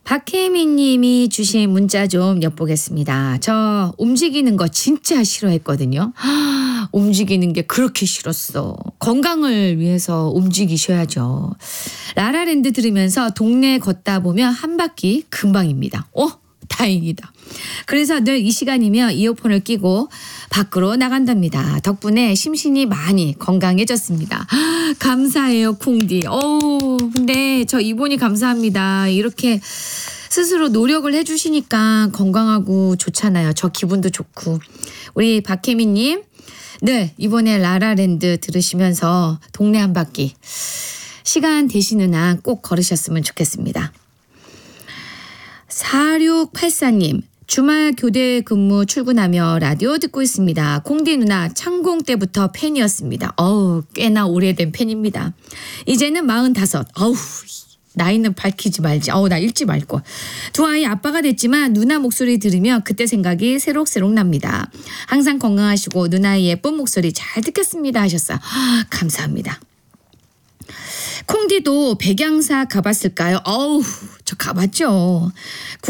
박혜미 님이 주신 문자 좀 엿보겠습니다. 저 움직이는 거 진짜 싫어했거든요. 움직이는 게 그렇게 싫었어. 건강을 위해서 움직이셔야죠. 라라랜드 들으면서 동네 걷다 보면 한 바퀴 금방입니다. 다행이다. 그래서 늘 이 시간이면 이어폰을 끼고 밖으로 나간답니다. 덕분에 심신이 많이 건강해졌습니다. 감사해요, 콩디. 근데 저 이분이 감사합니다. 이렇게 스스로 노력을 해주시니까 건강하고 좋잖아요. 저 기분도 좋고. 우리 박혜미님, 네, 이번에 라라랜드 들으시면서 동네 한 바퀴 시간 되시는 한 꼭 걸으셨으면 좋겠습니다. 4684님, 주말 교대 근무 출근하며 라디오 듣고 있습니다. 콩디 누나 창공 때부터 팬이었습니다. 꽤나 오래된 팬입니다. 이제는 45. 나이는 밝히지 말지. 나 읽지 말걸. 두 아이 아빠가 됐지만 누나 목소리 들으면 그때 생각이 새록새록 납니다. 항상 건강하시고 누나의 예쁜 목소리 잘 듣겠습니다 하셨어요. 감사합니다. 콩디도 백양사 가봤을까요? 저 가봤죠.